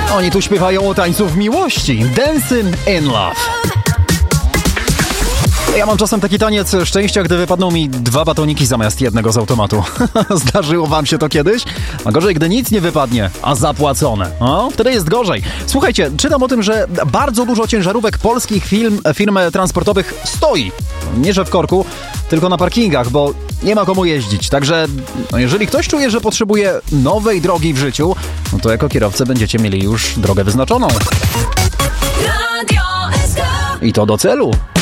Oni tu śpiewają o tańcu w miłości. Dancing in Love. Ja mam czasem taki taniec szczęścia, gdy wypadną mi 2 batoniki zamiast jednego z automatu. Zdarzyło wam się to kiedyś? A gorzej, gdy nic nie wypadnie, a zapłacone. O, wtedy jest gorzej. Słuchajcie, czytam o tym, że bardzo dużo ciężarówek polskich firm transportowych stoi. Nie, że w korku, tylko na parkingach, bo nie ma komu jeździć. Także jeżeli ktoś czuje, że potrzebuje nowej drogi w życiu, no to jako kierowcy będziecie mieli już drogę wyznaczoną. I to do celu.